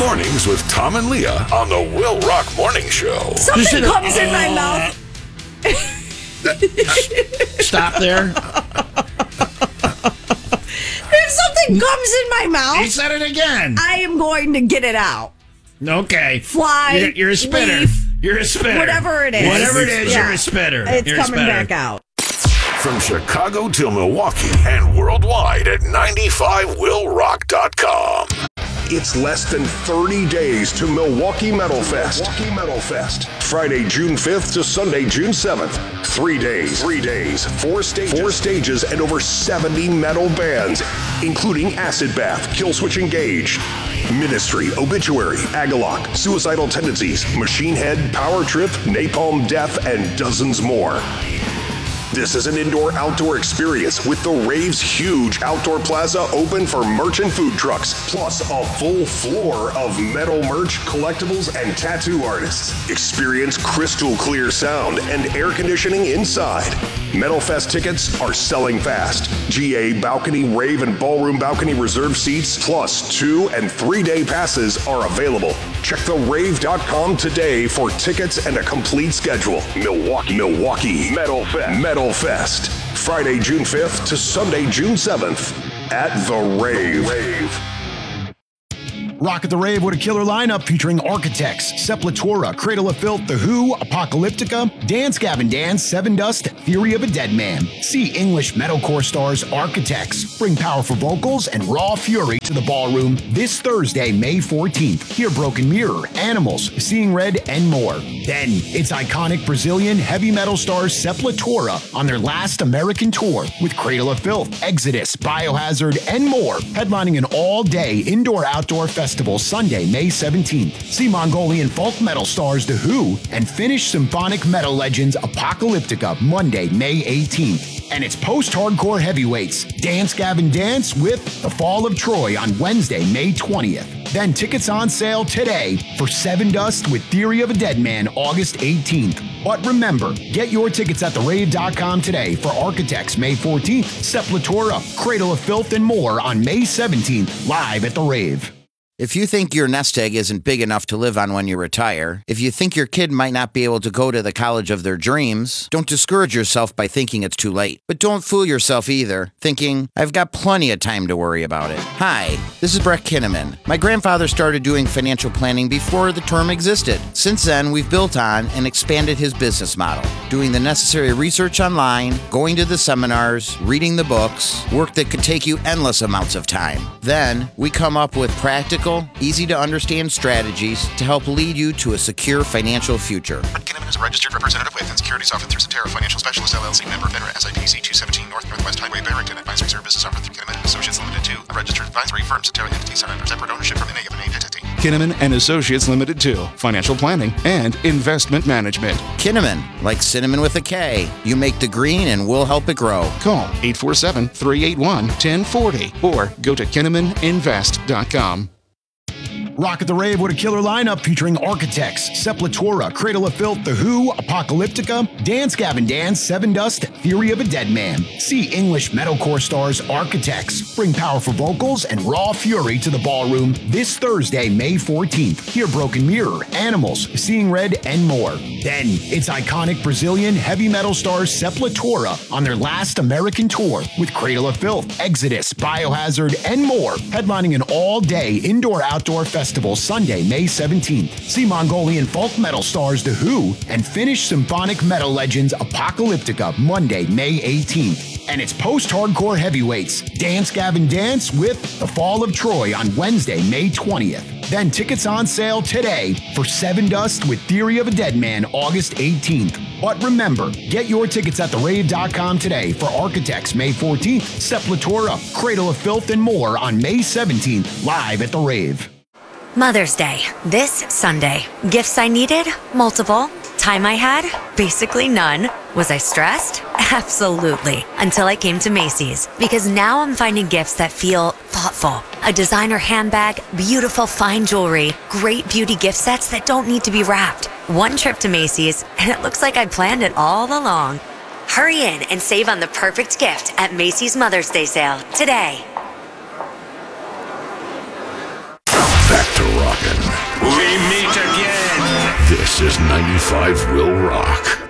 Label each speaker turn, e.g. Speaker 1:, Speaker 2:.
Speaker 1: Mornings with Tom and Leah on the Will Rock Morning Show.
Speaker 2: Something comes in my mouth.
Speaker 3: Stop there.
Speaker 2: If something comes in my mouth,
Speaker 3: He said it again.
Speaker 2: I am going to get it out.
Speaker 3: Okay.
Speaker 2: Fly,
Speaker 3: You're a spitter.
Speaker 2: leaf,
Speaker 3: You're a spitter.
Speaker 2: whatever it is.
Speaker 3: Whatever it is,
Speaker 2: Yeah.
Speaker 3: you're a spitter.
Speaker 2: It's
Speaker 3: You're a
Speaker 2: coming
Speaker 3: spitter.
Speaker 2: back out.
Speaker 1: From Chicago to Milwaukee and worldwide at 95willrock.com.
Speaker 4: It's less than 30 days to Milwaukee Metal Fest. Friday, June 5th to Sunday, June 7th. 3 days, 4 stages, and over 70 metal bands, including Acid Bath, Killswitch Engage, Ministry, Obituary, Agalloch, Suicidal Tendencies, Machine Head, Power Trip, Napalm Death, and dozens more. This is an indoor-outdoor experience with the Rave's huge outdoor plaza open for merchant food trucks, plus a full floor of metal merch, collectibles, and tattoo artists. Experience crystal clear sound and air conditioning inside. Metal Fest tickets are selling fast. GA balcony, rave, and ballroom balcony reserved seats, plus 2- and 3-day passes are available. Check therave.com today for tickets and a complete schedule. Milwaukee Metal Fest. Friday, June 5th to Sunday, June 7th at The Rave.
Speaker 5: Rock at the Rave with a killer lineup featuring Architects, Sepultura, Cradle of Filth, The Who, Apocalyptica, Dance Gavin Dance, Seven Dust, Theory of a Dead Man. See English metalcore stars Architects bring powerful vocals and raw fury to the ballroom this Thursday, May 14th. Hear Broken Mirror, Animals, Seeing Red, and more. Then it's iconic Brazilian heavy metal stars Sepultura on their last American tour with Cradle of Filth, Exodus, Biohazard, and more, headlining an all-day indoor-outdoor festival Sunday, May 17th. See Mongolian folk metal stars The Who and Finnish symphonic metal legends Apocalyptica Monday, May 18th. And it's post-hardcore heavyweights Dance Gavin Dance with The Fall of Troy on Wednesday, May 20th. Then tickets on sale today for Seven Dust with Theory of a Dead Man August 18th. But remember, get your tickets at therave.com today for Architects May 14th, Sepultura, Cradle of Filth, and more on May 17th, live at The Rave.
Speaker 6: If you think your nest egg isn't big enough to live on when you retire, if you think your kid might not be able to go to the college of their dreams, don't discourage yourself by thinking it's too late. But don't fool yourself either, thinking, I've got plenty of time to worry about it. Hi, this is Brett Kinnaman. My grandfather started doing financial planning before the term existed. Since then, we've built on and expanded his business model, doing the necessary research online, going to the seminars, reading the books, work that could take you endless amounts of time. Then, we come up with practical, easy-to-understand strategies to help lead you to a secure financial future.
Speaker 7: Brett Kinnaman is a registered representative with and securities offered through Cetera Financial Specialist LLC, member FINRA SIPC 217 Northwest Highway, Barrington. Advisory services offered through Kinnaman & Associates Limited 2, a registered advisory firm. Cetera entities are under separate ownership from any of a named entity.
Speaker 8: Kinnaman & Associates Limited 2, financial planning and investment management.
Speaker 6: Kinnaman, like cinnamon with a K. You make the green and we'll help it grow.
Speaker 8: Call 847-381-1040 or go to KinnamanInvest.com.
Speaker 5: Rock at the Rave with a killer lineup featuring Architects, Sepultura, Cradle of Filth, The Who, Apocalyptica, Dance Gavin Dance, Seven Dust, Theory of a Dead Man. See English metalcore stars Architects bring powerful vocals and raw fury to the ballroom this Thursday, May 14th. Hear Broken Mirror, Animals, Seeing Red, and more. Then it's iconic Brazilian heavy metal stars Sepultura on their last American tour with Cradle of Filth, Exodus, Biohazard, and more, headlining an all-day indoor-outdoor festival Sunday, May 17th. See Mongolian folk metal stars The Who and Finnish symphonic metal legends Apocalyptica Monday, May 18th. And it's post-hardcore heavyweights Dance Gavin Dance with The Fall of Troy on Wednesday, May 20th. Then tickets on sale today for Seven Dust with Theory of a Dead Man August 18th. But remember, get your tickets at therave.com today for Architects May 14th, Sepultura, Cradle of Filth, and more on May 17th, live at The Rave.
Speaker 9: Mother's Day, this Sunday. Gifts I needed? Multiple. Time I had? Basically none. Was I stressed? Absolutely. Until I came to Macy's. Because now I'm finding gifts that feel thoughtful. A designer handbag, beautiful fine jewelry, great beauty gift sets that don't need to be wrapped. One trip to Macy's, and it looks like I planned it all along. Hurry in and save on the perfect gift at Macy's Mother's Day sale today.
Speaker 1: Back to rockin'. This is 95 Will Rock.